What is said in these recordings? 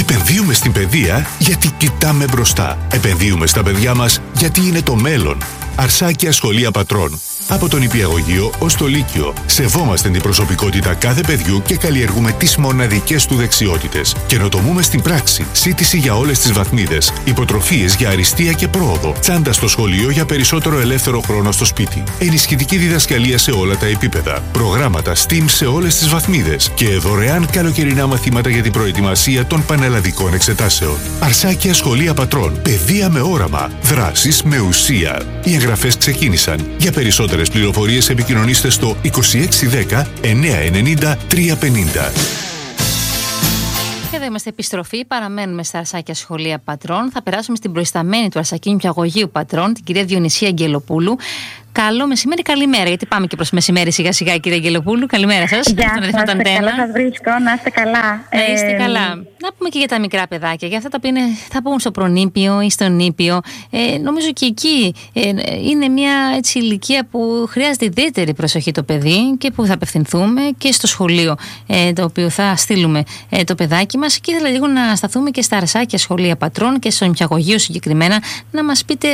Επενδύουμε στην παιδεία γιατί κοιτάμε μπροστά. Επενδύουμε στα παιδιά μας γιατί είναι το μέλλον. Αρσάκια Σχολεία Πατρών. Από τον Νηπιαγωγείο ως το Λύκειο. Σεβόμαστε την προσωπικότητα κάθε παιδιού και καλλιεργούμε τις μοναδικές του δεξιότητες. Καινοτομούμε στην πράξη. Σύντηση για όλες τις βαθμίδες. Υποτροφίες για αριστεία και πρόοδο. Τσάντα στο σχολείο για περισσότερο ελεύθερο χρόνο στο σπίτι. Ενισχυτική διδασκαλία σε όλα τα επίπεδα. Προγράμματα STEAM σε όλες τις βαθμίδες. Και δωρεάν καλοκαιρινά μαθήματα για την προετοιμασία των πανελλαδικών εξετάσεων. Αρσάκια Σχολεία Πατρών. Παιδεία με όραμα. Δράσεις με ουσία. Οι εγγραφές ξεκίνησαν. Για περισσότερες πληροφορίες επικοινωνήστε στο 2610 990 350. Και εδώ είμαστε επιστροφή. Παραμένουμε στα Αρσάκια Σχολεία Πατρών. Θα περάσουμε στην προϊσταμένη του Αρσακίου Νηπιαγωγείου Πατρών, την κυρία Διονυσία Αγγελοπούλου. Καλό μεσημέρι, καλημέρα, γιατί πάμε και προς μεσημέρι σιγά σιγά, κυρία Αγγελοπούλου. Καλημέρα σας. Γεια σας, καλά σας βρίσκω, να είστε καλά. Να είστε καλά. Να πούμε και για τα μικρά παιδάκια, για αυτά τα οποία θα μπουν στο προνήπιο ή στο νήπιο. Νομίζω και εκεί είναι μια έτσι, ηλικία που χρειάζεται ιδιαίτερη προσοχή το παιδί και που θα απευθυνθούμε και στο σχολείο το οποίο θα στείλουμε το παιδάκι μας. Και ήθελα λίγο να σταθούμε και στα Αρσάκια Σχολεία Πατρών και στο Νηπιαγωγείο συγκεκριμένα, να μας πείτε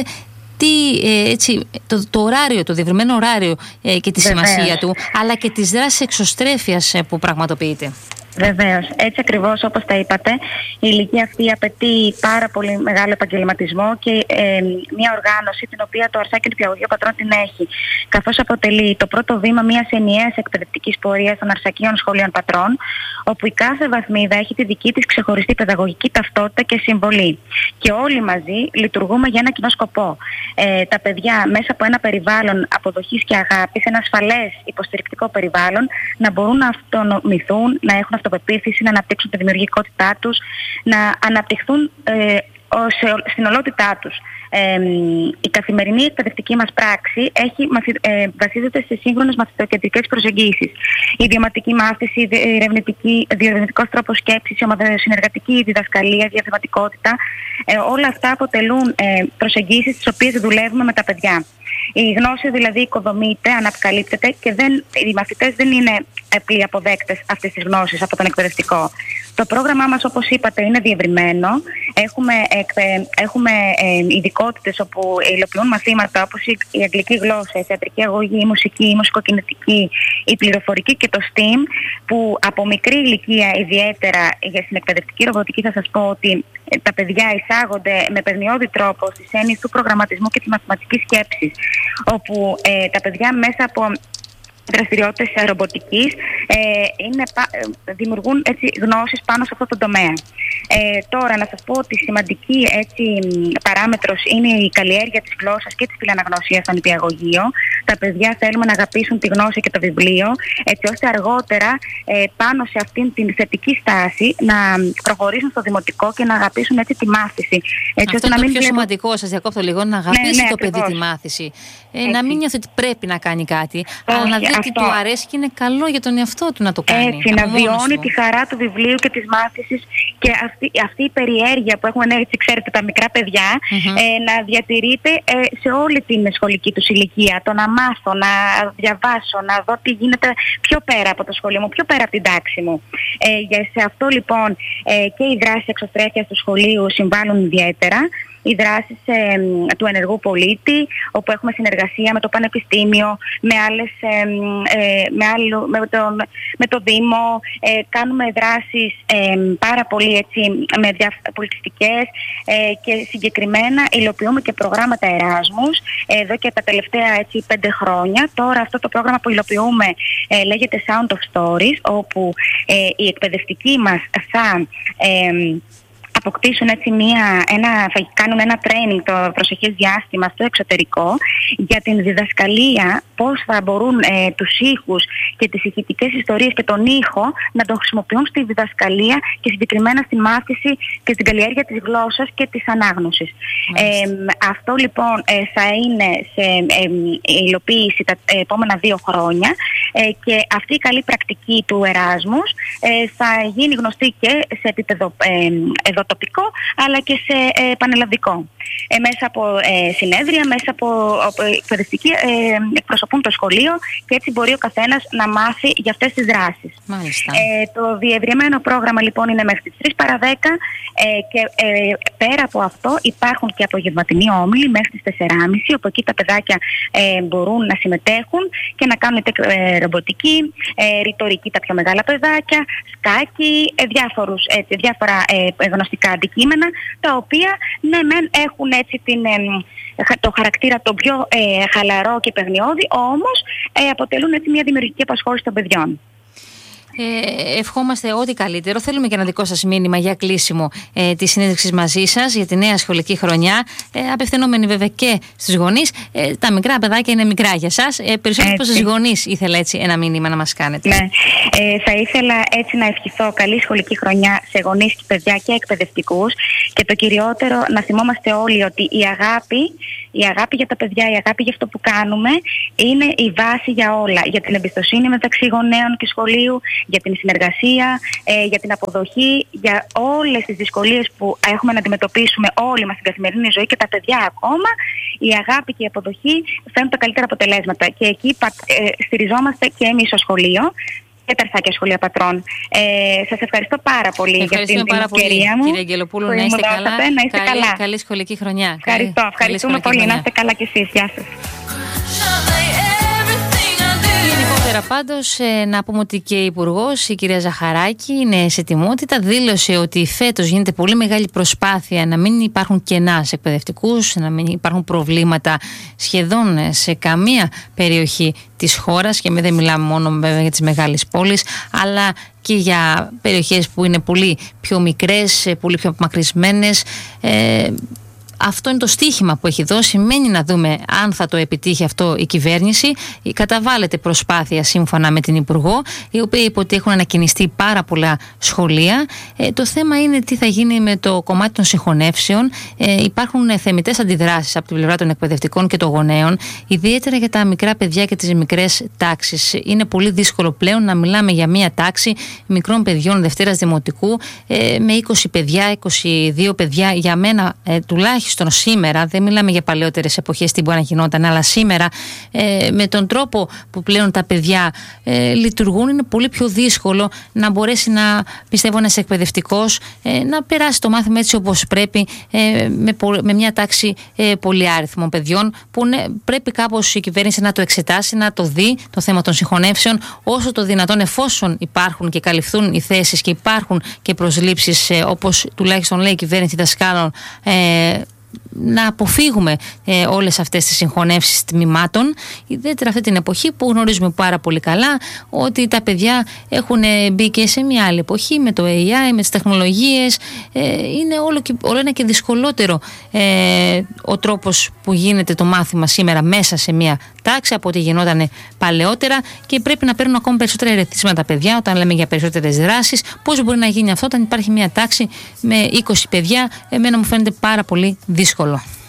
το ωράριο, το διευρυμένο ωράριο και τη σημασία του, αλλά και τις δράσεις εξωστρέφειας που πραγματοποιείται. Βεβαίως, έτσι ακριβώς όπως τα είπατε, η ηλικία αυτή απαιτεί πάρα πολύ μεγάλο επαγγελματισμό και μια οργάνωση την οποία το Αρσάκιο Νηπιαγωγείο Πατρών την έχει, καθώς αποτελεί το πρώτο βήμα μιας ενιαίας εκπαιδευτικής πορείας των Αρσακίων Σχολείων Πατρών, όπου η κάθε βαθμίδα έχει τη δική της ξεχωριστή παιδαγωγική ταυτότητα και συμβολή. Και όλοι μαζί λειτουργούμε για ένα κοινό σκοπό. Τα παιδιά μέσα από ένα περιβάλλον αποδοχής και αγάπης, ένα ασφαλές υποστηρικτικό περιβάλλον, να μπορούν να αυτονομηθούν, να έχουν αυτοπεποίθηση, να αναπτύξουν τη δημιουργικότητά τους, να αναπτυχθούν στην ολότητά τους. Η καθημερινή εκπαιδευτική μας πράξη βασίζεται σε σύγχρονες μαθητοκεντρικές προσεγγίσεις. Η ιδιωματική μάθηση, διερευνητικός τρόπος σκέψης, η ομαδοσυνεργατική διδασκαλία, η διαθεματικότητα, όλα αυτά αποτελούν προσεγγίσεις τις οποίες δουλεύουμε με τα παιδιά. Η γνώση δηλαδή οικοδομείται, ανακαλύπτεται και οι μαθητές δεν είναι απλοί αποδέκτες αυτής της γνώσης από τον εκπαιδευτικό. Το πρόγραμμά μας, όπως είπατε, είναι διευρυμένο. Έχουμε ειδικότητες όπου υλοποιούν μαθήματα όπως η αγγλική γλώσσα, η θεατρική αγωγή, η μουσική, η μουσικοκινητική, η πληροφορική και το STEAM, που από μικρή ηλικία ιδιαίτερα στην εκπαιδευτική ρομποτική θα σας πω ότι τα παιδιά εισάγονται με παιγνιώδη τρόπο στις έννοιες του προγραμματισμού και της μαθηματικής σκέψης, όπου τα παιδιά μέσα από δραστηριότητες ρομποτικής δημιουργούν έτσι, γνώσεις πάνω σε αυτό το τομέα. Τώρα να σας πω ότι σημαντική παράμετρος είναι η καλλιέργεια της γλώσσας και της φιλαναγνωσίας στο νηπιαγωγείο. Τα παιδιά θέλουμε να αγαπήσουν τη γνώση και το βιβλίο, έτσι ώστε αργότερα πάνω σε αυτήν την θετική στάση να προχωρήσουν στο δημοτικό και να αγαπήσουν έτσι τη μάθηση. Έτσι, αυτό είναι το πιο σημαντικό, σας διακόπτω λίγο, να αγαπήσει το παιδί τη μάθηση. Να μην νιώθει ότι πρέπει να κάνει κάτι, αλλά να δει ότι του αρέσει και είναι καλό για τον εαυτό του να το κάνει. Έτσι, να βιώνει τη χαρά του βιβλίου και της μάθησης και αυτή η περιέργεια που έχουμε, έτσι ξέρετε, τα μικρά παιδιά, να διατηρείται σε όλη την σχολική τους ηλικία. Το να μάθω, να διαβάσω, να δω τι γίνεται πιο πέρα από το σχολείο μου, πιο πέρα από την τάξη μου. Σε αυτό λοιπόν και οι δράσεις εξωστρέφειας του σχολείου συμβάλλουν ιδιαίτερα. Οι δράσεις του ενεργού πολίτη, όπου έχουμε συνεργασία με το Πανεπιστήμιο, με το Δήμο, κάνουμε δράσεις πάρα πολύ πολιτιστικές και συγκεκριμένα υλοποιούμε και προγράμματα Εράσμους εδώ και τα τελευταία 5 χρόνια. Τώρα αυτό το πρόγραμμα που υλοποιούμε λέγεται Sound of Stories, όπου οι εκπαιδευτικοί μας θα αποκτήσουν θα κάνουν ένα training το προσεχές διάστημα στο εξωτερικό για την διδασκαλία, πώς θα μπορούν τους ήχους και τις ηχητικές ιστορίες και τον ήχο να τον χρησιμοποιούν στη διδασκαλία και συγκεκριμένα στη μάθηση και στην καλλιέργεια της γλώσσας και της ανάγνωσης. Αυτό λοιπόν θα είναι σε υλοποίηση τα επόμενα 2 χρόνια και αυτή η καλή πρακτική του Εράσμους θα γίνει γνωστή και σε επίπεδο εδώ τοπικό αλλά και σε πανελλαδικό. Μέσα από συνέδρια, μέσα από εκπαιδευτικοί εκπροσωπούν το σχολείο και έτσι μπορεί ο καθένας να μάθει για αυτές τις δράσεις. Το διευρυμένο πρόγραμμα λοιπόν είναι μέχρι τις 3 παρα 10 και πέρα από αυτό υπάρχουν και απογευματινοί όμιλοι μέχρι τις 4.30, όπου εκεί τα παιδάκια μπορούν να συμμετέχουν και να κάνουν ρομποτική, ρητορική τα πιο μεγάλα παιδάκια, σκάκι, διάφορα γνωστικά αντικείμενα, τα οποία ναι μεν έχουν έτσι το χαρακτήρα το πιο χαλαρό και παιγνιώδη, όμως αποτελούν έτσι μια δημιουργική απασχόληση των παιδιών. Ευχόμαστε ό,τι καλύτερο. Θέλουμε και ένα δικό σας μήνυμα για κλείσιμο της συνέντευξης μαζί σας για τη νέα σχολική χρονιά, απευθυνόμενοι βέβαια και στους γονείς. Τα μικρά παιδάκια είναι μικρά για σας. Περισσότερο προς τους γονείς ήθελα έτσι ένα μήνυμα να μας κάνετε. Ναι. Θα ήθελα έτσι να ευχηθώ καλή σχολική χρονιά σε γονείς και παιδιά και εκπαιδευτικούς, και το κυριότερο να θυμόμαστε όλοι ότι η αγάπη για τα παιδιά, η αγάπη για αυτό που κάνουμε είναι η βάση για όλα. Για την εμπιστοσύνη μεταξύ γονέων και σχολείου, για την συνεργασία, για την αποδοχή, για όλες τις δυσκολίες που έχουμε να αντιμετωπίσουμε όλοι μας στην καθημερινή ζωή και τα παιδιά ακόμα. Η αγάπη και η αποδοχή φέρνουν τα καλύτερα αποτελέσματα. Και εκεί στηριζόμαστε και εμείς στο σχολείο και τα Αρσάκια Σχολεία Πατρών. Σας ευχαριστώ πάρα πολύ για την ευκαιρία μου. Κυρία Αγγελοπούλου, να είστε καλά. Καλή σχολική χρονιά. Ευχαριστούμε πολύ. Να είστε καλά κι εσείς. Γεια σας. Γενικότερα πάντως να πούμε ότι και η Υπουργός, η κυρία Ζαχαράκη, είναι σε ετοιμότητα. Δήλωσε ότι φέτος γίνεται πολύ μεγάλη προσπάθεια να μην υπάρχουν κενά σε εκπαιδευτικούς, να μην υπάρχουν προβλήματα σχεδόν σε καμία περιοχή της χώρας, και δεν μιλάμε μόνο για τις μεγάλες πόλεις, αλλά και για περιοχές που είναι πολύ πιο μικρές, πολύ πιο απομακρυσμένες. Αυτό είναι το στίχημα που έχει δώσει. Μένει να δούμε αν θα το επιτύχει αυτό η κυβέρνηση. Καταβάλλεται προσπάθεια σύμφωνα με την Υπουργό, η οποία είπε ότι έχουν ανακοινιστεί πάρα πολλά σχολεία. Το θέμα είναι τι θα γίνει με το κομμάτι των συγχωνεύσεων. Υπάρχουν θεμιτές αντιδράσεις από την πλευρά των εκπαιδευτικών και των γονέων, ιδιαίτερα για τα μικρά παιδιά και τις μικρές τάξεις. Είναι πολύ δύσκολο πλέον να μιλάμε για μία τάξη μικρών παιδιών Δευτέρας Δημοτικού με 20 παιδιά, 22 παιδιά. Για μένα τουλάχιστον σήμερα, δεν μιλάμε για παλαιότερες εποχές τι μπορεί να γινόταν, αλλά σήμερα με τον τρόπο που πλέον τα παιδιά λειτουργούν, είναι πολύ πιο δύσκολο να μπορέσει να, πιστεύω, ένας εκπαιδευτικός να περάσει το μάθημα έτσι όπως πρέπει, με μια τάξη πολυάριθμων παιδιών, που πρέπει κάπως η κυβέρνηση να το εξετάσει, να το δει το θέμα των συγχωνεύσεων όσο το δυνατόν, εφόσον υπάρχουν και καλυφθούν οι θέσεις και υπάρχουν και προσλήψεις, όπως τουλάχιστον λέει η κυβέρνηση δασκάλων, να αποφύγουμε όλες αυτές τις συγχωνεύσεις τμήματων, ιδιαίτερα αυτή την εποχή που γνωρίζουμε πάρα πολύ καλά ότι τα παιδιά έχουν μπει και σε μια άλλη εποχή με το AI, με τις τεχνολογίες. Είναι όλο ένα και δυσκολότερο ο τρόπος που γίνεται το μάθημα σήμερα μέσα σε μια τάξη από ό,τι γινόταν παλαιότερα, και πρέπει να παίρνουν ακόμα περισσότερα ερεθίσματα παιδιά όταν λέμε για περισσότερες δράσεις. Πώς μπορεί να γίνει αυτό όταν υπάρχει μια τάξη με 20 παιδιά? Εμένα μου φαίνεται πάρα πολύ δύσκολο.